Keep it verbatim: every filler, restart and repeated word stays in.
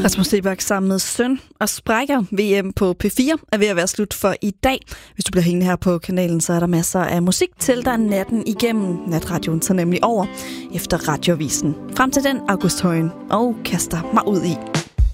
Rasmus Seebach sammen med Søn og Sprækker. V M på P fire er ved at være slut for i dag. Hvis du bliver hængende her på kanalen, så er der masser af musik til dig natten igennem. Natradioen tager nemlig over efter Radioavisen. Frem til den, August Højen, og kaster mig ud i